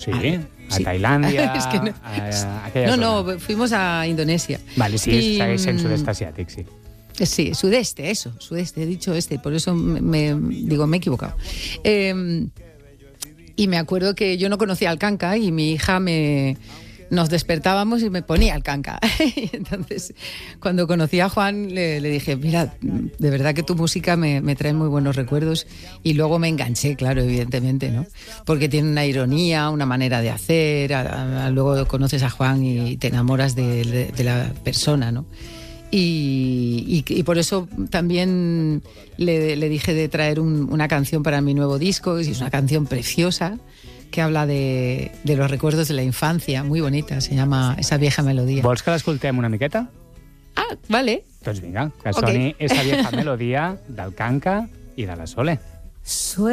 Sí, Sí. a Tailàndia, És que a aquella zona. No, fuimos a Indonesia. Vale, sí, Y, segueix sent sud-est asiàtic, sí. Sí, sudeste, he dicho por eso me he equivocado. Y me acuerdo que yo no conocía al canca y mi hija nos despertábamos y me ponía el canca. Y entonces, cuando conocí a Juan, le dije, mira, de verdad que tu música me trae muy buenos recuerdos. Y luego me enganché, claro, evidentemente, ¿no? Porque tiene una ironía, una manera de hacer. Luego conoces a Juan y te enamoras de la persona, ¿no? Y por eso también le dije de traer una canción para mi nuevo disco. Es una canción preciosa que habla de los recuerdos de la infancia, muy bonita, se llama Esa vieja melodía. Vols que l'escoltem una miqueta? Ah, vale. Doncs vinga, que soni Esa vieja melodia del Canca i de la Sole.